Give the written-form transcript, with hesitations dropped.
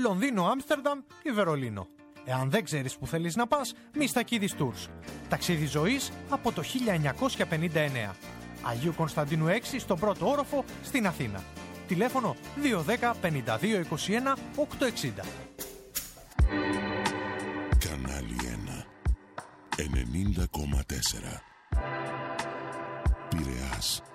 Λονδίνο, Άμστερνταμ ή Βερολίνο. Εάν δεν ξέρεις που θέλεις να πας, Μιστακίδης Tours. Ταξίδι ζωής από το 1959. Αγίου Κωνσταντίνου 6 στον πρώτο όροφο στην Αθήνα. Τηλέφωνο 210 52 21 860. Κανάλι 1 90,4 Πειραιάς.